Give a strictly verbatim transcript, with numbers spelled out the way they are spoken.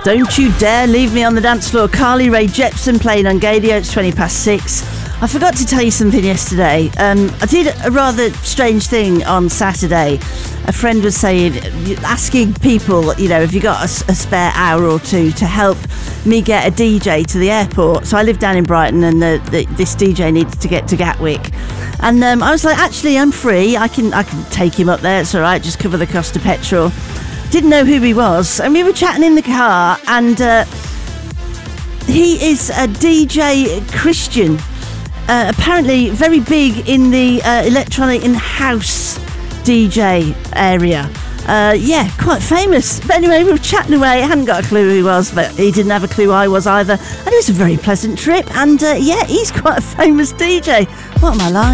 Don't you dare leave me on the dance floor. Carly Rae Jepsen playing on Gadio. It's twenty past six. I forgot to tell you something yesterday. Um, I did a rather strange thing on Saturday. A friend was saying, asking people, you know, have you got a, a spare hour or two to help me get a D J to the airport? So I live down in Brighton, and the, the, this D J needed to get to Gatwick. And um, I was like, actually, I'm free. I can I can take him up there. It's all right. Just cover the cost of petrol. Didn't know who he was. And we were chatting in the car, and uh, he is a D J Christian. Uh, apparently very big in the uh, electronic and house D J area. Uh, yeah, quite famous. But anyway, we were chatting away. I hadn't got a clue who he was, but he didn't have a clue I was either. And it was a very pleasant trip. And uh, yeah, he's quite a famous D J. What am I lying?